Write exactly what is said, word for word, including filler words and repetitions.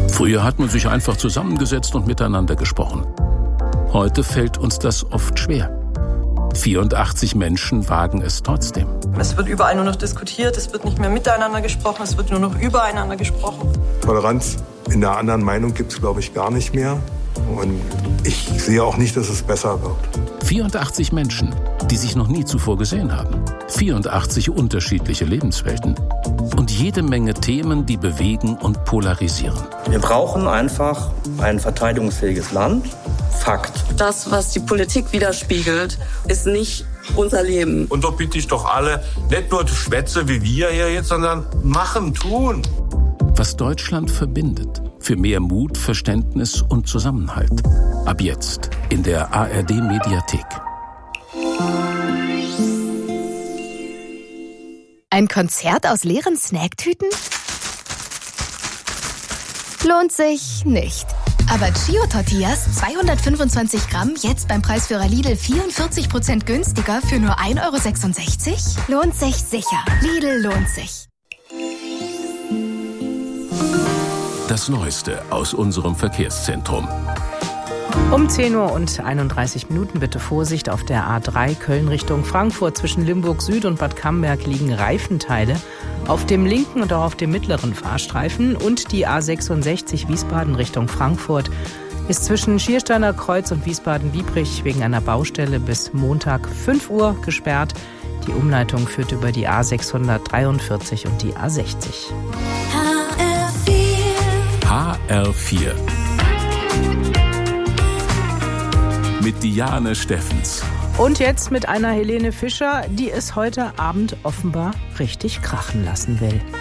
Früher hat man sich einfach zusammengesetzt und miteinander gesprochen. Heute fällt uns das oft schwer. vierundachtzig Menschen wagen es trotzdem. Es wird überall nur noch diskutiert, es wird nicht mehr miteinander gesprochen, es wird nur noch übereinander gesprochen. Toleranz in der anderen Meinung gibt es, glaube ich, gar nicht mehr. Und ich sehe auch nicht, dass es besser wird. vierundachtzig Menschen, die sich noch nie zuvor gesehen haben. vierundachtzig unterschiedliche Lebenswelten. Und jede Menge Themen, die bewegen und polarisieren. Wir brauchen einfach ein verteidigungsfähiges Land. Fakt. Das, was die Politik widerspiegelt, ist nicht unser Leben. Und doch bitte ich doch alle, nicht nur Schwätze wie wir hier jetzt, sondern machen, tun. Was Deutschland verbindet. Für mehr Mut, Verständnis und Zusammenhalt. Ab jetzt in der A R D-Mediathek. Ein Konzert aus leeren Snacktüten? Lohnt sich nicht. Aber Chio-Tortillas, zweihundertfünfundzwanzig Gramm, jetzt beim Preisführer Lidl vierundvierzig Prozent günstiger für nur ein Euro sechsundsechzig? Lohnt sich sicher. Lidl lohnt sich. Das Neueste aus unserem Verkehrszentrum. Um zehn Uhr und einunddreißig Minuten bitte Vorsicht auf der A drei Köln Richtung Frankfurt. Zwischen Limburg Süd und Bad Camberg liegen Reifenteile auf dem linken und auch auf dem mittleren Fahrstreifen. Und die A sechsundsechzig Wiesbaden Richtung Frankfurt ist zwischen Schiersteiner Kreuz und Wiesbaden-Biebrich wegen einer Baustelle bis Montag fünf Uhr gesperrt. Die Umleitung führt über die A sechshundertdreiundvierzig und die A sechzig. H R vier. Mit Diane Steffens. Und jetzt mit einer Helene Fischer, die es heute Abend offenbar richtig krachen lassen will.